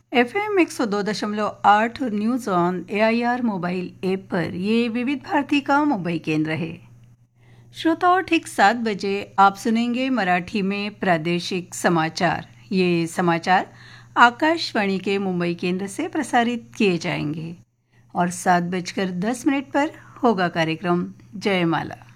FM 102.8 और news on AIR mobile app पर ये विविध भारती का मुंबई केंद्र है। श्रोताओं, ठीक 7 बजे आप सुनेंगे मराठी में प्रादेशिक समाचार। ये समाचार आकाशवाणी के मुंबई केंद्र से प्रसारित किए जाएंगे और 7:10 पर होगा कार्यक्रम जयमाला।